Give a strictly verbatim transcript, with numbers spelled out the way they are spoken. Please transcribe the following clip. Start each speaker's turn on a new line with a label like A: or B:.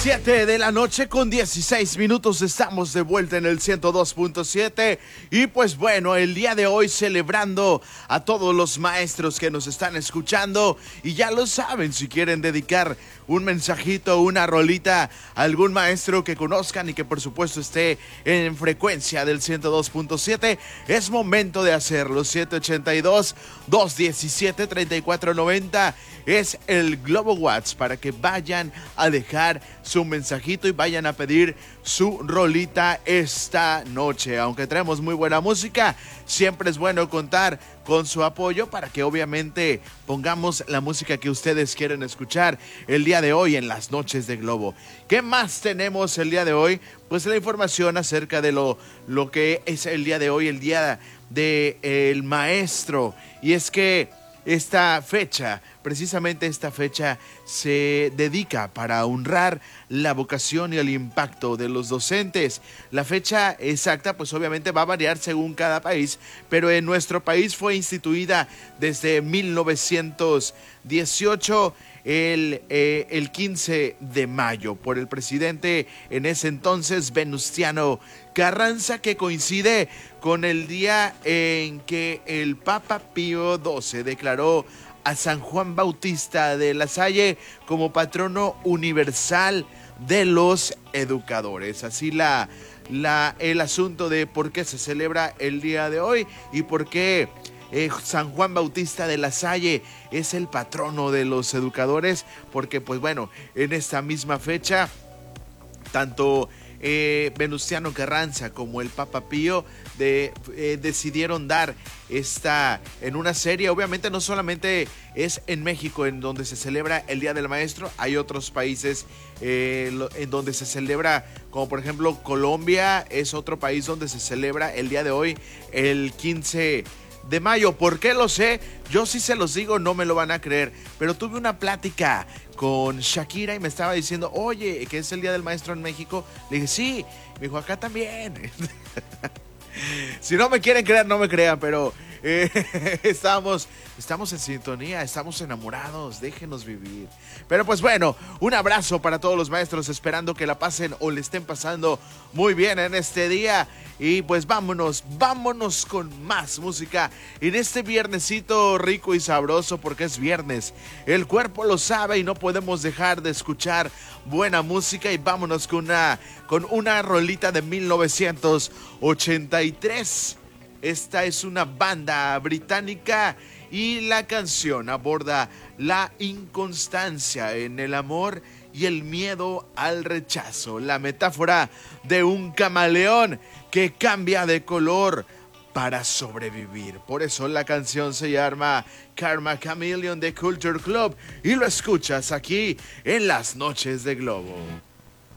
A: Siete de la noche con dieciséis minutos, estamos de vuelta en el ciento dos punto siete y pues bueno, el día de hoy celebrando a todos los maestros que nos están escuchando y ya lo saben, si quieren dedicar un mensajito, una rolita a algún maestro que conozcan y que por supuesto esté en frecuencia del ciento dos punto siete, es momento de hacerlo. Siete ochenta y dos, dos diecisiete, treinta y cuatro noventa es el Globo WhatsApp para que vayan a dejar su mensajito y vayan a pedir su rolita esta noche. Aunque traemos muy buena música, siempre es bueno contar con su apoyo para que obviamente pongamos la música que ustedes quieren escuchar el día de hoy en las noches de Globo. ¿Qué más tenemos el día de hoy? Pues la información acerca de lo, lo que es el día de hoy, el día del maestro. Y es que esta fecha, precisamente esta fecha, se dedica para honrar la vocación y el impacto de los docentes. La fecha exacta, pues obviamente va a variar según cada país, pero en nuestro país fue instituida desde mil novecientos dieciocho, el, eh, el quince de mayo, por el presidente en ese entonces, Venustiano Carranza, que coincide con el día en que el Papa Pío doce declaró a San Juan Bautista de La Salle como patrono universal de los educadores. Así la, la, el asunto de por qué se celebra el día de hoy y por qué eh, San Juan Bautista de La Salle es el patrono de los educadores, porque pues bueno, en esta misma fecha, tanto Eh, Venustiano Carranza como el Papa Pío de, eh, decidieron dar esta en una serie. Obviamente no solamente es en México en donde se celebra el Día del Maestro, hay otros países eh, en donde se celebra, como por ejemplo Colombia es otro país donde se celebra el día de hoy, el quince de mayo. ¿Por qué lo sé? Yo sí se los digo, no me lo van a creer, pero tuve una plática con Shakira y me estaba diciendo, oye, que es el Día del Maestro en México. Le dije, sí. Me dijo, acá también. Si no me quieren creer, no me crean, pero eh, estamos, estamos en sintonía, estamos enamorados, déjenos vivir. Pero pues bueno, un abrazo para todos los maestros, esperando que la pasen o le estén pasando muy bien en este día. Y pues vámonos, vámonos con más música en este viernesito rico y sabroso, porque es viernes. El cuerpo lo sabe y no podemos dejar de escuchar buena música. Y vámonos con una, con una rolita de mil novecientos ochenta y tres. Esta es una banda británica y la canción aborda la inconstancia en el amor y el miedo al rechazo. La metáfora de un camaleón que cambia de color para sobrevivir. Por eso la canción se llama Karma Chameleon de Culture Club y lo escuchas aquí en las noches de Globo.